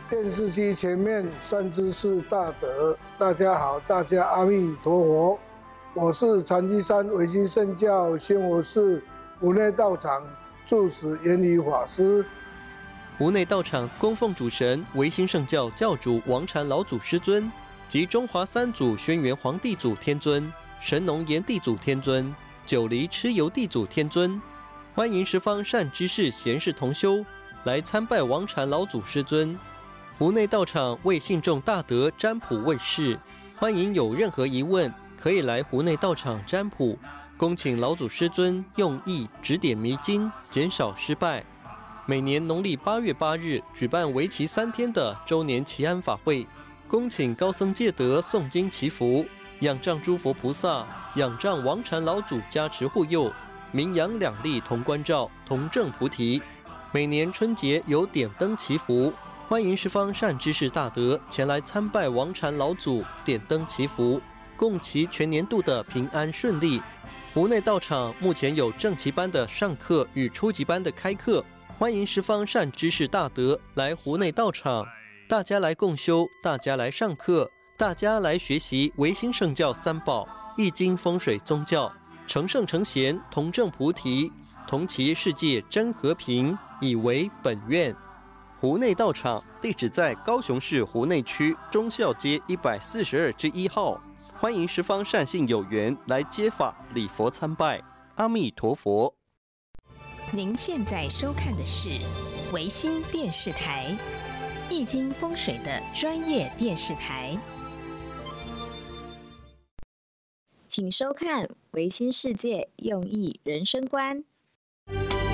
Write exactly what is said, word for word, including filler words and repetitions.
电视机前面善知识大德，大家好，大家阿弥陀佛。我是禅机山维新圣教仙佛寺湖内道场住持圆理法师。 湖内道场供奉主神维新圣教教主王禅老祖师尊及中华三祖轩辕皇帝祖天尊、神农炎帝祖天尊、九黎蚩尤帝祖天尊。欢迎十方善知识贤士同修来参拜王禅老祖师尊。湖内道场为信众大德占卜问事，欢迎有任何疑问可以来湖内道场占卜，恭请老祖师尊用意指点迷津，减少失败。每年农历八月八日举办为期三天的周年祈安法会，恭请高僧戒德诵经祈福，仰仗诸佛菩萨，仰仗王禅老祖加持护佑，名扬两利同关照，同证菩提。每年春节有点灯祈福，欢迎十方善知识大德前来参拜王禅老祖，点灯祈福，共祈全年度的平安顺利。湖内道场目前有正期班的上课与初级班的开课，欢迎十方善知识大德来湖内道场，大家来共修，大家来上课，大家来学习维新圣教三宝、易经风水宗教，成圣成贤，同证菩提，同祈世界真和平，以为本愿。湖内道场地址在高雄市湖内区忠孝街一百四十二之一号，欢迎十方善信有缘来接法礼佛参拜。阿弥陀佛。 您现在收看的是维新电视台，易经风水的专业电视台。 请收看维新世界用意人生观。